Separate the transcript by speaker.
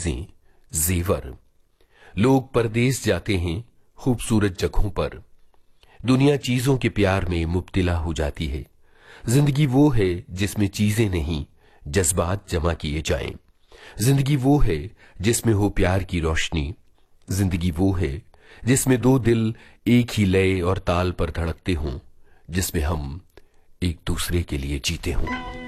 Speaker 1: चीजें, जेवर। लोग परदेस जाते हैं खूबसूरत जगहों पर। दुनिया चीजों के प्यार में मुब्तिला हो जाती है। जिंदगी वो है जिसमें चीजें नहीं, जज्बात जमा किए जाएं। जिंदगी वो है जिसमें हो प्यार की रोशनी। जिंदगी वो है जिसमें दो दिल एक ही लय और ताल पर धड़कते हों, जिसमें हम एक दूसरे के लिए जीते हों।